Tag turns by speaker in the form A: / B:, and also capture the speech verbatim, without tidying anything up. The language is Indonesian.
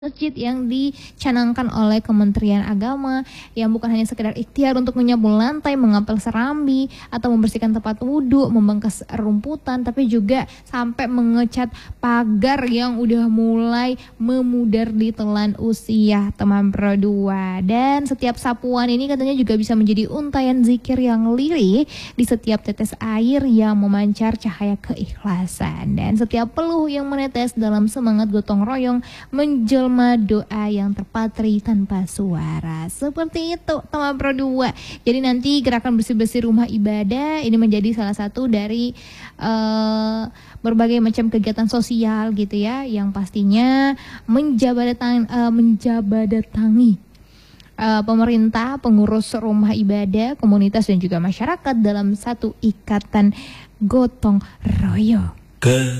A: Masjid yang dicanangkan oleh Kementerian Agama yang bukan hanya sekedar ikhtiar untuk menyapu lantai, mengepel serambi, atau membersihkan tempat wudhu, membangkas rumputan, tapi juga sampai mengecat pagar yang udah mulai memudar ditelan usia teman Pro dua. Dan setiap sapuan ini katanya juga bisa menjadi untayan zikir yang lirih di setiap tetes air yang memancar cahaya keikhlasan. Dan setiap peluh yang menetes dalam semangat gotong royong menjelma doa yang terpatri tanpa suara. Seperti itu teman Pro dua. Jadi nanti gerakan bersih-bersih rumah ibadah ini menjadi salah satu dari uh, berbagai macam kegiatan sosial gitu ya, yang pastinya menjabadatang, uh, menjabadatangi uh, pemerintah, pengurus rumah ibadah, komunitas dan juga masyarakat dalam satu ikatan gotong royong.